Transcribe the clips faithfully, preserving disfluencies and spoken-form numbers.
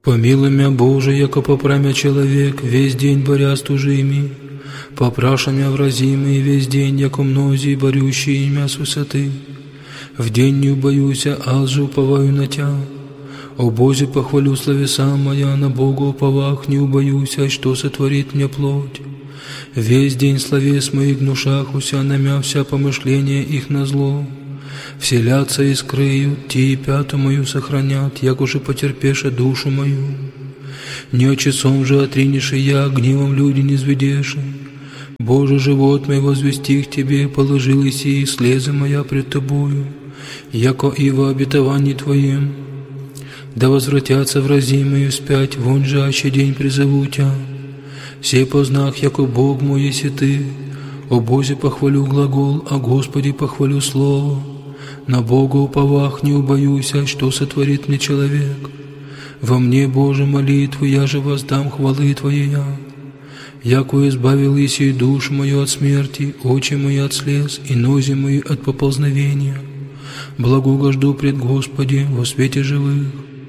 Помилуй мя, Боже, яко попрамя человек, весь день боря с тужими, попраша мя вразимый весь день, яко мнози, борющие мя с высоты. В день не убоюся, аз же уповаю на Тя. О Бозе, похвалю словеса моя, на Бога уповах, не убоюся, что сотворит мне плоть. Весь день словес моих гнушахуся, на мя вся помышления их на зло. Вселятся и скрыют, те и пяту мою сохранят, як уже потерпеша душу мою. Не часом же отринешь и я, гневом люди не зведеши. Боже, живот мой возвести к Тебе, положил и сии слезы моя пред Тобою, яко и во обетовании Твоим. Да возвратятся вразимые вспять, вон же аще день призову Тя. Сей познах, яко Бог мой еси Ты. О Бозе похвалю глагол, о Господе похвалю слово. На Бога уповах не убоюся, что сотворит мне человек. Во мне, Боже, молитву, я же воздам хвалы Твоей. Яко избавил еси душу мою от смерти, очи мои от слез и нози мои от поползновения. Благугожду пред Господи во свете живых.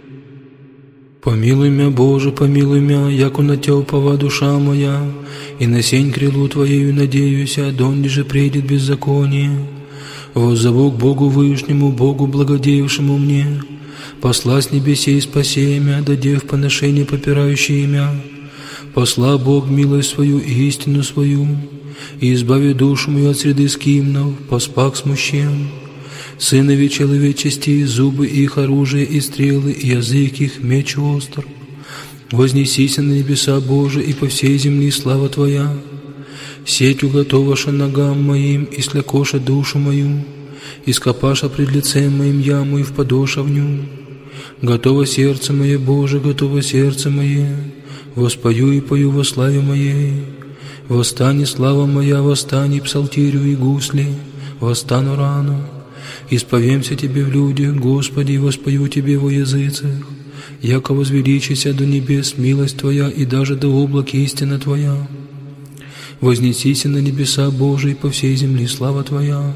Помилуй мя, Боже, помилуй мя, яко на Тя упова душа моя, и на сень крилу Твоею надеюся, донде же придет беззаконие. Воззову к Богу Вышнему, Богу благодеявшему мне, посла с небесей спаси мя, даде в поношение попирающие мя. Посла Бог милость свою и истину свою, и избави душу мою от среды скимнов, поспак смущен. Сынови человечести, зубы их оружие и стрелы, и язык их меч остр. Вознесися на небеса, Боже, и по всей земли слава Твоя. Сеть уготоваша ногам моим, и слякоша душу мою, и скопаша пред лицем моим яму и впадоша в ню. Готово сердце мое, Боже, готово сердце мое, воспою и пою во славе моей. Восстани, слава моя, восстани, псалтирю и гусли, восстану рано. Исповемся Тебе в людях, Господи, воспою Тебе во языцах, яко возвеличися до небес милость Твоя, и даже до облак истина Твоя. Вознесися на небеса, Божий, по всей земли слава Твоя.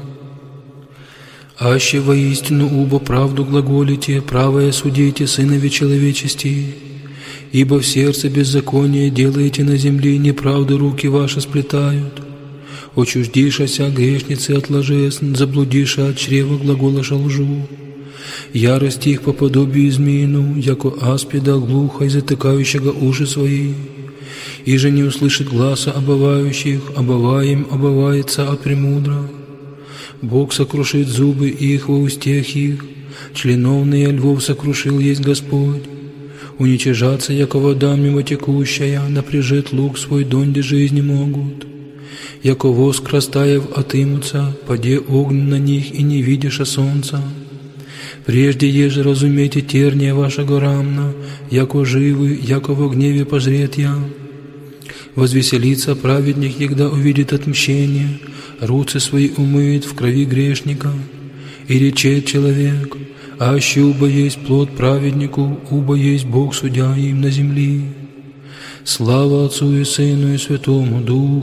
Аще воистину убо правду глаголите, правое судите, сынови человечести, ибо в сердце беззаконие делаете на земле, неправду руки ваши сплетают. Очуждишася грешницы от ложес, заблудиша от чрева глаголаша лжу. Ярость их по подобию змеину, яко аспида глухо и затыкающего уши свои. И же не услышит гласа обывающих, обываем обывается от премудра. Бог сокрушит зубы их во устех их, членовные львов сокрушил есть Господь. Уничижаться, яко вода мимо текущая, напряжет лук свой, донде жизни могут. Яко воск растаяв отымутся, паде огонь на них, и не видиша солнца. Прежде еже разумейте терния вашего рамна, яко живы, яко во гневе пожрет я. Возвеселится праведник, егда увидит отмщение, руцы свои умыет в крови грешника. И речет человек, аще убо есть плод праведнику, убо есть Бог судья им на земли. Слава Отцу и Сыну и Святому Духу.